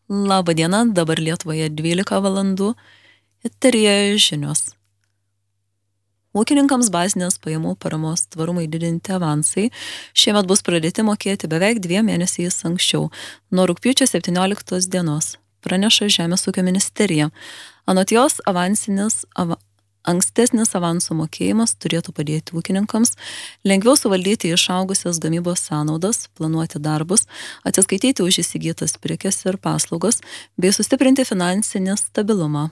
Labą dieną, dabar Lietuvoje 12 valandų. Eteryje žinios. Ūkininkams bazinės pajamų paramos tvarumai didinti avansai šiemet bus pradėti mokėti beveik 2 mėnesiais anksčiau, nuo rugpjūčio 17 dienos, praneša Žemės ūkio ministerija. Anot jos, ankstesnis avansų mokėjimas turėtų padėti ūkininkams lengviau suvaldyti išaugusias gamybos sąnaudas, planuoti darbus, atsiskaityti už įsigytas prekes ir paslaugas bei sustiprinti finansinį stabilumą.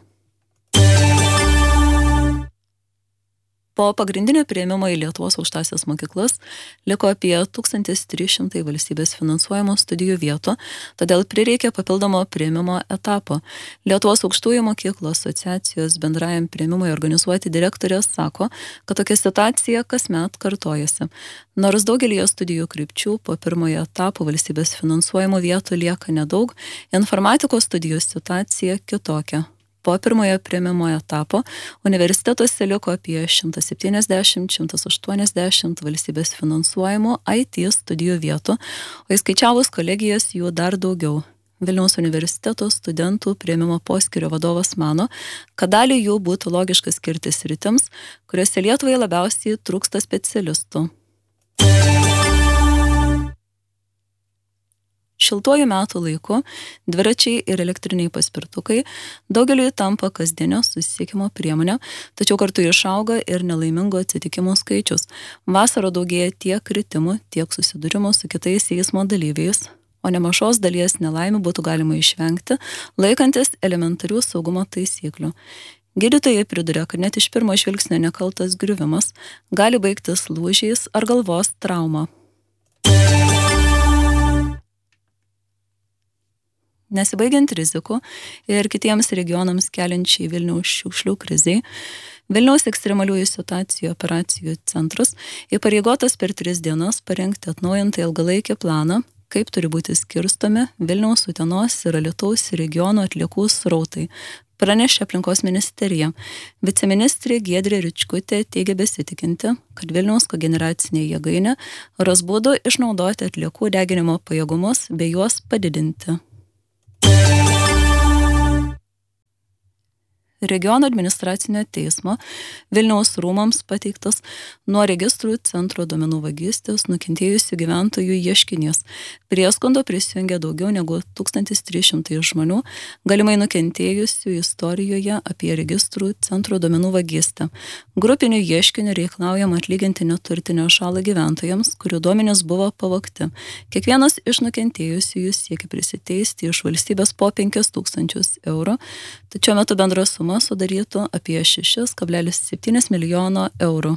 Po pagrindinio priėmimo į Lietuvos aukštąsias mokyklas liko apie 1300 valstybės finansuojamų studijų vietų, todėl prireikė papildomo priėmimo etapo. Lietuvos aukštųjų mokyklų asociacijos bendrajam priėmimui organizuoti direktorė sako, kad tokia situacija kasmet kartojasi. Nors daugelį studijų krypčių po pirmojo etapo valstybės finansuojamų vietų lieka nedaug, informatikos studijų situacija kitokia. Po pirmojo priėmimo etapo universitetuose liko apie 170-180 valstybės finansuojamų IT studijų vietų, o įskaičiavus kolegijas jų dar daugiau. Vilniaus universiteto studentų priėmimo poskyrio vadovas mano, kad dalį jų būtų logiška skirti sritims, kuriuose Lietuvai labiausiai trūksta specialistų. Šiltuoju metų laiku dviračiai ir elektriniai paspirtukai daugeliui tampa kasdienio susisiekimo priemonė, tačiau kartu išauga ir nelaimingų atsitikimų skaičius. Vasarą daugėja tiek kritimų, tiek susidūrimų su kitais eismo dalyviais, o nemažos dalies nelaimių būtų galima išvengti, laikantis elementarių saugumo taisyklių. Gydytojai priduria, kad net iš pirmo žvilgsnio nekaltas griuvimas gali baigtis lūžiais ar galvos trauma. Nesibaigiant rizikų ir kitiems regionams keliančiai Vilniaus šiukšlių krizei, Vilniaus ekstremaliųjų situacijų operacijų centras įpareigotas per 3 dienas parengti atnaujintą ilgalaikį planą, kaip turi būti skirstomi Vilniaus, Utenos ir Alytaus regionų atliekų srautai, pranešė aplinkos ministerija. Viceministrė Giedrė Ričkutė teigia besitikinti, kad Vilniaus kogeneracinė jėgainė ras būdų išnaudoti atliekų deginimo pajėgumus bei juos padidinti. Regiono administracinio teismo Vilniaus rūmams pateiktas nuo registrų centro duomenų vagystės nukentėjusių gyventojų ieškinys. Prie skundo prisijungė daugiau negu 1300 žmonių, galimai nukentėjusių istorijoje apie registrų centro duomenų vagystę. Grupiniu ieškiniu reikalaujama atlyginti neturtinę žalą gyventojams, kurių duomenys buvo pavogti. Kiekvienas iš nukentėjusiųjų siekia prisiteisti iš valstybės po 5000 eurų, tačiau metu bendra suma sudarytų apie 6,7 milijono eurų.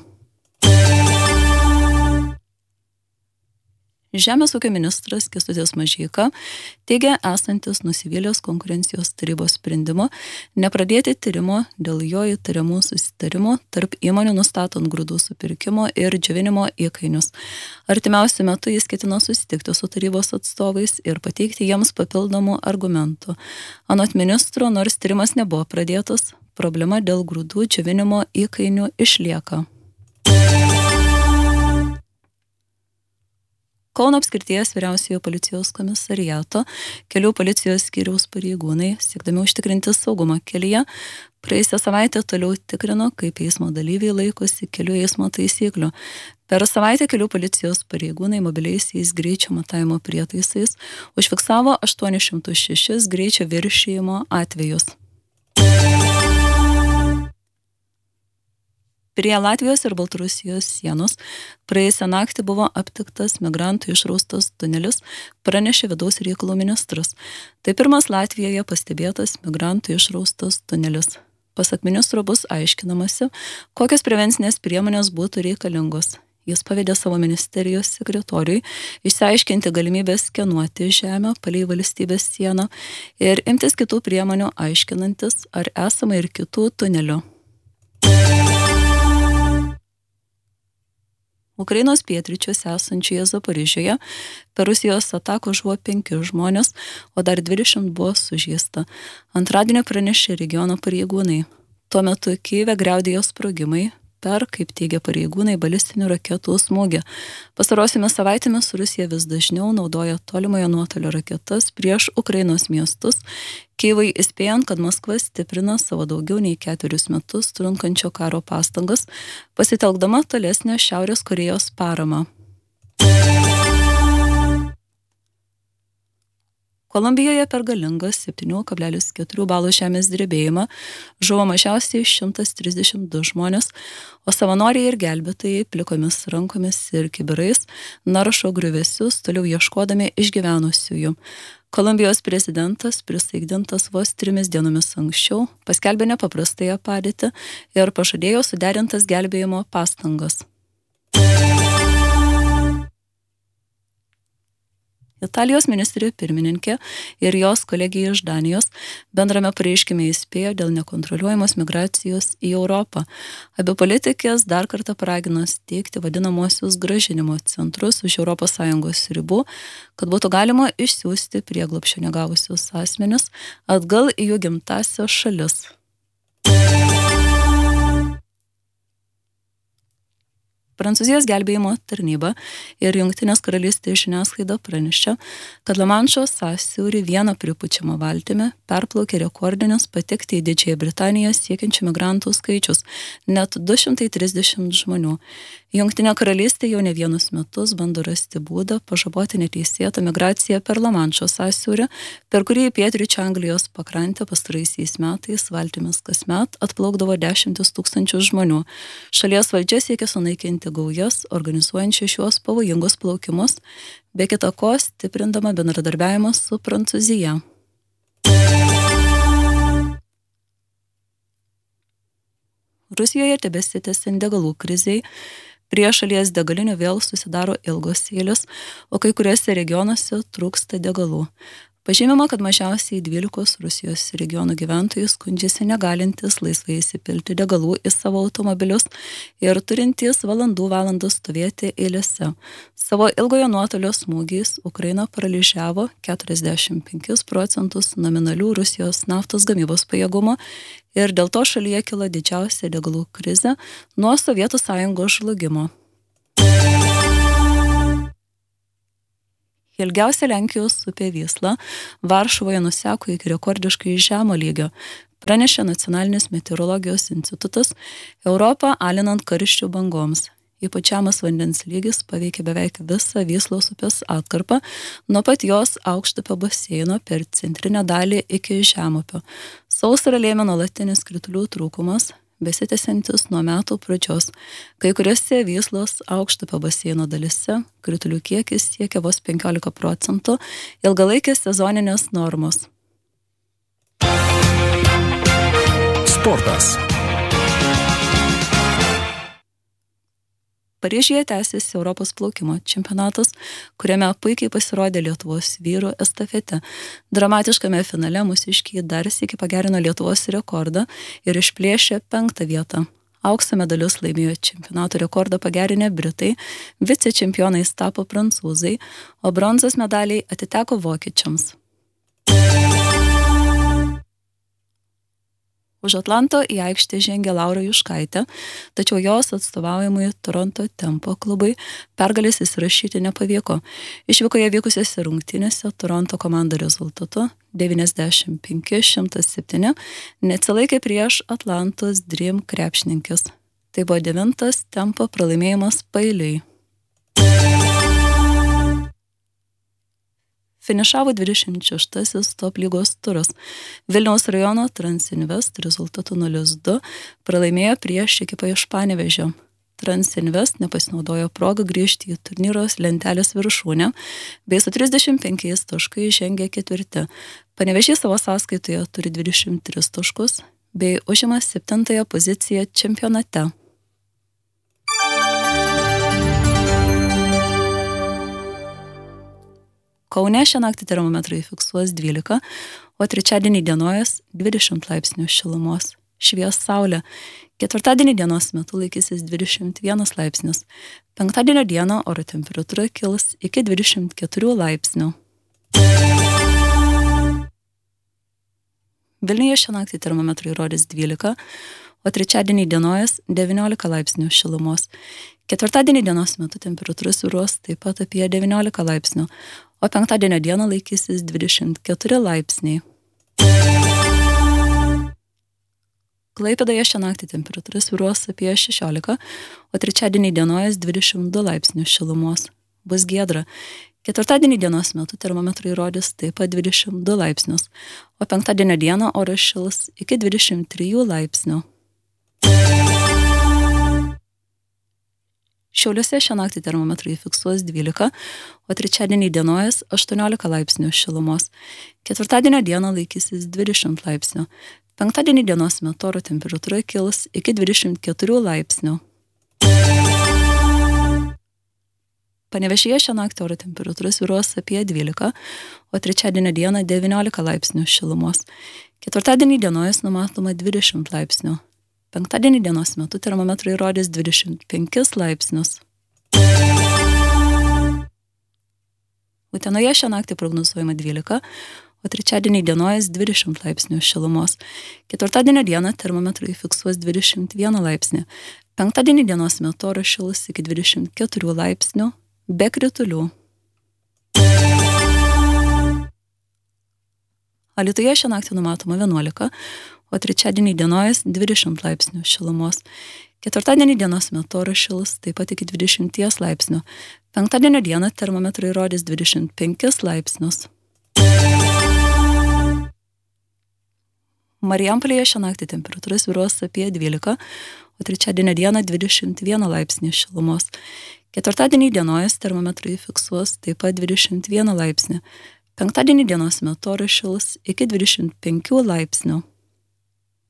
Žemės ūkio ministras Kęstutis Mažeika teigia esantis nusivylęs konkurencijos tarybos sprendimo nepradėti tyrimo dėl jo įtariamų susitarimų tarp įmonių nustatant grūdų supirkimo ir džiovinimo įkainius. Artimiausiu metu jis ketina susitikti su tarybos atstovais ir pateikti jiems papildomų argumentų. Anot ministro, nors tyrimas nebuvo pradėtas, problema dėl grūdų džiovinimo įkainių išlieka. Kauno apskrities vyriausiojo policijos komisariato kelių policijos skyriaus pareigūnai, siekdami užtikrinti saugumą kelyje, praėjusią savaitę toliau tikrino, kaip eismo dalyviai laikosi kelių eismo taisyklių. Per savaitę kelių policijos pareigūnai mobiliaisiais greičio matavimo prietaisais užfiksavo 806 greičio viršijimo atvejus. Prie Latvijos ir Baltarusijos sienos praėjusią naktį buvo aptiktas migrantų išraustas tunelis, pranešė vidaus reikalų ministras. Tai pirmas Latvijoje pastebėtas migrantų išraustas tunelis. Pasak ministro bus aiškinamasi, kokios prevencinės priemonės būtų reikalingos. Jis pavedė savo ministerijos sekretoriui išsiaiškinti galimybę skenuoti žemę palei valstybės sieną ir imtis kitų priemonių aiškinantis, ar esama ir kitų tunelių. Ukrainos pietryčiuose esančioje Zaporižėje per Rusijos ataką žuvo 5 žmonės, o dar 20 buvo sužeista. Antradienį pranešė regiono pareigūnai. Tuo metu Kyjive griaudėjo sprogimai, per, kaip teigia pareigūnai, balistinių raketų smūgį. Pastarosiomis savaitėmis Rusija vis dažniau naudoja tolimojo nuotolio raketas prieš Ukrainos miestus, Kyjivui įspėjant, kad Maskva stiprina savo daugiau nei 4 metus trunkančio karo pastangas, pasitelkdama tolesnę Šiaurės Korėjos paramą. Kolumbijoje per galingą 7,4 balų žemės drebėjimą žuvo mažiausiai 132 žmonės, o savanoriai ir gelbėtojai plikomis rankomis ir kibirais naršo griuvėsius, toliau ieškodami išgyvenusiųjų. Kolumbijos prezidentas, prisaikdintas vos 3 dienomis anksčiau, paskelbė nepaprastąją padėtį ir pažadėjo suderintas gelbėjimo pastangas. Italijos ministrė pirmininkė ir jos kolegija iš Danijos bendrame pareiškime įspėjo dėl nekontroliuojamos migracijos į Europą. Abi politikės dar kartą paragino steigti vadinamosius grąžinimo centrus už ES ribų, kad būtų galima išsiųsti prieglobsčio negavusius asmenis atgal į jų gimtąsias šalis. Prancūzijos gelbėjimo tarnyba ir Jungtinės karalystės žiniasklaida pranešė, kad Lamanšo sąsiaurį vieną pripučiamą valtimi perplaukė rekordinis patekti į Didžiąją Britaniją siekiančių migrantų skaičius – net 230 žmonių. Jungtinė karalystė jau ne vienus metus bando rasti būdą pažaboti neteisėtą migraciją per Lamanšo sąsiaurį, per kurį į pietryčių Anglijos pakrantę pastaraisiais metais valtimis kasmet atplaukdavo 10 000 žmonių. Šalies valdžia siekia sunaikinti gaujas, organizuojančių šiuos pavojingus plaukimus, be kita ko stiprindama bendradarbiavimą su Prancūzija. Rusijoje tebesitęsiant degalų krizei, prie šalies degalinių vėl susidaro ilgos eilės, o kai kuriuose regionuose trūksta degalų. Pažymima, kad mažiausiai 12 Rusijos regionų gyventojai skundžiasi negalintis laisvai įsipilti degalų į savo automobilius ir turintys valandų stovėti eilėse. Savo ilgojo nuotolio smūgiais Ukraina paralyžiavo 45% nominalių Rusijos naftos gamybos pajėgumo ir dėl to šalyje kilo didžiausia degalų krizė nuo Sovietų Sąjungos žlugimo. Ilgiausia Lenkijos upė Vysla Varšuvoje nuseko iki rekordiškai žemo lygio, pranešė Nacionalinis meteorologijos institutas, Europą alinant karščių bangoms. Ypač žemas vandens lygis paveikė beveik visą Vyslos upės atkarpą, nuo pat jos aukštupio baseino per centrinę dalį iki žemupio. Sausrą lėmė nuolatinis kritulių trūkumas, besitęsiantis nuo metų pradžios. Kai kuriuose Vyslos aukštupio baseino dalyse kritulių kiekis siekia vos 15%, ilgalaikės sezoninės normos. Sportas. Paryžiuje tęsiasi Europos plaukimo čempionatas, kuriame puikiai pasirodė Lietuvos vyrų estafete. Dramatiškame finale mūsiškiai dar sykį pagerino Lietuvos rekordą ir išplėšė 5. vietą. Aukso medalius laimėjo čempionato rekordą pagerinę Britai, vicečempionais tapo prancūzai, o bronzos medaliai atiteko vokiečiams. Už Atlanto į aikštę žengė Laura Juškaitė, tačiau jos atstovaujamui Toronto Tempo klubui pergalės įsirašyti nepavyko. Išvykoje vykusiose rungtynėse Toronto komanda rezultatu 95-107 neatsilaikė prieš Atlantos Dream krepšininkes. Tai buvo 9. Tempo pralaimėjimas paeiliui. Finišavo 26. top lygos turas. Vilniaus rajono Transinvest rezultatu 0-2 pralaimėjo prieš ekipą iš Panevėžio. Transinvest nepasinaudojo progą grįžti į turnyros lentelės viršūnę, bei su 35 taškais žengė 4. Panevėžys savo sąskaitoje turi 23 taškus, bei užima 7. poziciją čempionate. Kaune šią naktį termometrai fiksuos 12, o trečiadienį dienojas 20 laipsnių šilumos. Švies saulė. Ketvirtadienį dienos metu laikysis 21 laipsnis. Penktadienio dieną oro temperatūra kils iki 24 laipsnių. Vilniuje šią naktį termometrai rodys 12, o o trečiadienį dienojas 19 laipsnių šilumos. Ketvirtadienį dienos metu temperatūra svyruos taip pat apie 19 laipsnių, o penktadienio dieną laikysis 24 laipsniai. Klaipėdoje šią naktį temperatūra svyruos apie 16, o trečiadienį dienojas 22 laipsnių šilumos. Bus giedra. Ketvirtadienį dienos metu termometrai rodys taip pat 22 laipsnius, o penktadienio dieną oras šils iki 23 laipsnių. Šiauliuose šią naktį termometrai fiksuos 12, o trečiadienį dienojas 18 laipsnių šilumos. Ketvirtadienio dieną laikysis 20 laipsnių. Penktadienį dienos metu oro temperatūra kils iki 24 laipsnių. Panevėžyje šią naktį oro temperatūra svyruos apie 12, o trečiadienio dieną 19 laipsnių šilumos. Ketvirtadienį dienojas numatoma 20 laipsnių. Penktadienį dienos metu termometrai rodys 25 laipsnius. Utenoje šią naktį prognozuojama 12, o trečiadienį dienojas 20 laipsnių šilumos. Ketvirtadienio dieną termometrai fiksuos 21 laipsnį. Penktadienį dienos metu oras šils iki 24 laipsnių, be kritulių. Alytuje šią naktį numatoma 11, o trečiadienį dienojas 20 laipsnių šilumos. Ketvirtadienį dienos metu oras šils taip pat iki 20 laipsnių. Penktadienio dieną termometrai rodys 25 laipsnius. Marijampolėje šią naktį temperatūra svyruos apie 12, o trečiadienio dieną 21 laipsnį šilumos. Ketvirtadienį dienojas termometrai fiksuos taip pat 21 laipsnį. Penktadienį dienos metu oras šils iki 25 laipsnių.